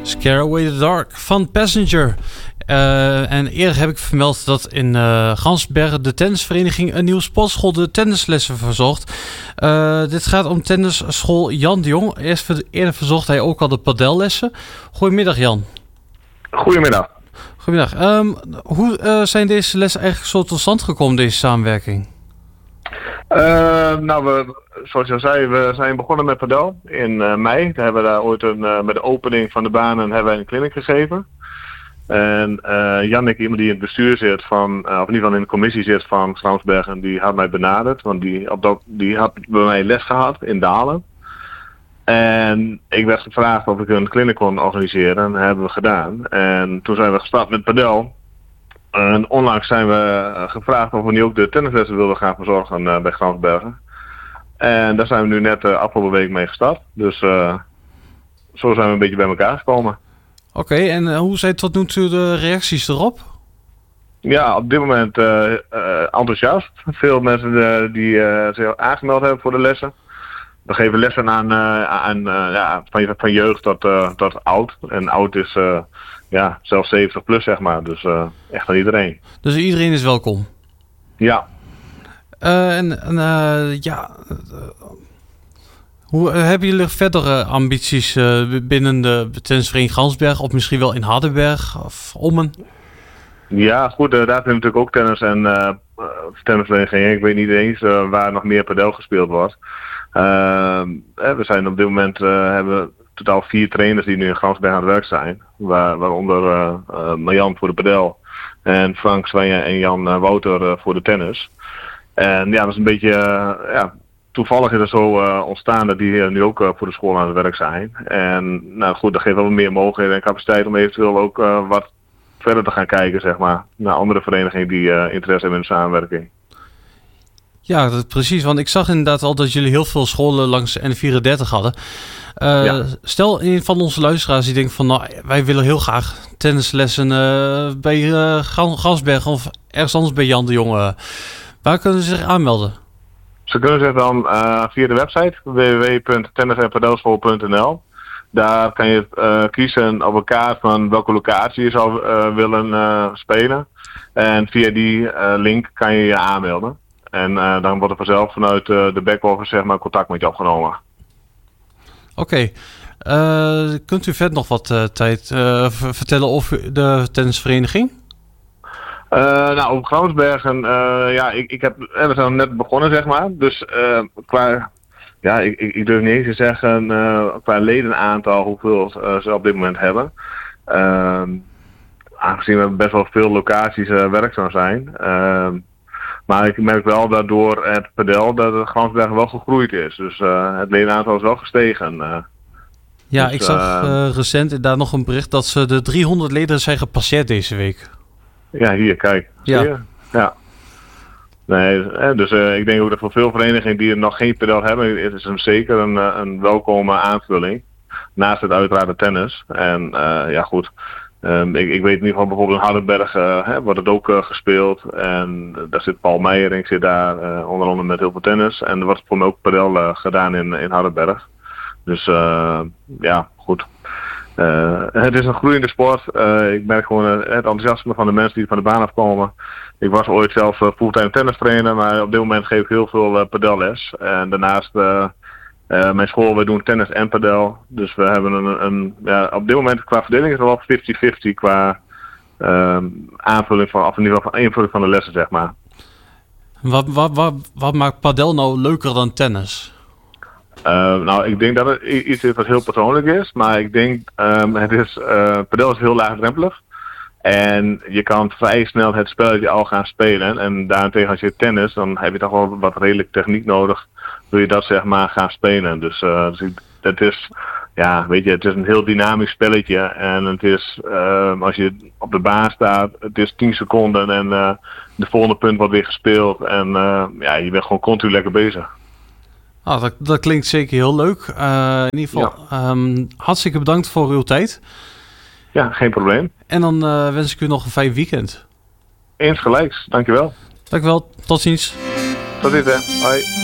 Scare Away the Dark van Passenger. En eerder heb ik vermeld dat in Gansbergen de tennisvereniging een nieuwe sportschool de tennislessen verzorgt. Dit gaat om tennisschool Jan de Jong. Eerder verzorgd hij ook al de padellessen. Goedemiddag Jan. Goedemiddag. Goedemiddag. Hoe zijn deze lessen eigenlijk zo tot stand gekomen, deze samenwerking? Zoals je al zei, we zijn begonnen met padel in mei. Daar hebben we daar ooit met de opening van de banen hebben wij een clinic gegeven. En Jannik, iemand die in het bestuur zit of in ieder geval in de commissie zit van Gansbergen, die had mij benaderd. Want die had bij mij les gehad in Dalen. En ik werd gevraagd of ik een clinic kon organiseren. En dat hebben we gedaan. En toen zijn we gestart met padel. En onlangs zijn we gevraagd of we nu ook de tennislessen wilden gaan verzorgen bij Gansbergen. En daar zijn we nu net afgelopen week mee gestart. Dus zo zijn we een beetje bij elkaar gekomen. Oké, en hoe zijn tot nu toe de reacties erop? Ja, op dit moment enthousiast. Veel mensen die zich aangemeld hebben voor de lessen. We geven lessen van jeugd tot oud. En oud is zelfs 70 plus, zeg maar. Dus echt aan iedereen. Dus iedereen is welkom? Ja. Hoe hebben jullie verdere ambities binnen de tennisvereniging Gansbergen of misschien wel in Hardenberg of Ommen? Ja, goed, daar hebben we natuurlijk ook tennis en tennisvereniging. Ik weet niet eens waar nog meer padel gespeeld wordt. We zijn op dit moment hebben totaal 4 trainers die nu in Gansbergen aan het werk zijn. Waaronder Marjan voor de padel en Frank Zwijnen en Jan Wouter voor de tennis. En ja, dat is een beetje toevallig is het zo ontstaan dat die nu ook voor de school aan het werk zijn. En nou goed, dat geeft wel meer mogelijkheden en capaciteit om eventueel ook wat verder te gaan kijken, zeg maar, naar andere verenigingen die interesse hebben in de samenwerking. Ja, precies. Want ik zag inderdaad al dat jullie heel veel scholen langs de N34 hadden. Stel, een van onze luisteraars die denkt van, nou, wij willen heel graag tennislessen bij Gansbergen of ergens anders bij Jan de Jonge. Waar kunnen ze zich aanmelden? Ze kunnen zich dan via de website www.tennis-en-padelschool.nl. Daar kan je kiezen op een kaart van welke locatie je zou willen spelen. En via die link kan je je aanmelden. En dan wordt er vanzelf vanuit de back-office zeg maar contact met je opgenomen. Oké. Kunt u verder nog wat vertellen over de tennisvereniging? Op Gansbergen, we zijn net begonnen, zeg maar. Dus ik durf niet eens te zeggen qua ledenaantal hoeveel ze op dit moment hebben. Aangezien we best wel veel locaties werkzaam zijn. Maar ik merk wel dat door het padel dat het Gansbergen wel gegroeid is. Dus het ledenaantal is wel gestegen. Ik zag recent inderdaad nog een bericht dat ze de 300 leden zijn gepasseerd deze week. Ja, hier, kijk. Ja. Nee, dus ik denk ook dat voor veel verenigingen die er nog geen padel hebben, is het zeker een welkome aanvulling. Naast het uiteraard de tennis. En ik weet in ieder geval bijvoorbeeld in Hardenberg wordt het ook gespeeld. En daar zit Paul Meijering, zit daar onder andere met heel veel tennis. En er wordt voor mij ook padel gedaan in Hardenberg. Dus goed. Het is een groeiende sport. Ik merk gewoon het enthousiasme van de mensen die van de baan afkomen. Ik was ooit zelf fulltime tennistrainer, maar op dit moment geef ik heel veel padelles. En daarnaast mijn school, we doen tennis en padel. Dus we hebben op dit moment qua verdeling is het wel 50-50 qua aanvulling van invulling van de lessen, zeg maar. Wat maakt padel nou leuker dan tennis? Ik denk dat het iets is wat heel persoonlijk is, maar ik denk padel is heel laagdrempelig. En je kan vrij snel het spelletje al gaan spelen. En daarentegen als je tennis, dan heb je toch wel wat redelijk techniek nodig. Wil je dat zeg maar gaan spelen. Dus het is een heel dynamisch spelletje. En het is, als je op de baan staat, het is 10 seconden en de volgende punt wordt weer gespeeld. En je bent gewoon continu lekker bezig. Dat klinkt zeker heel leuk. In ieder geval, hartstikke bedankt voor uw tijd. Ja, geen probleem. En dan wens ik u nog een fijn weekend. Eens gelijks, dankjewel. Dankjewel, tot ziens. Tot ziens, hè. Hoi.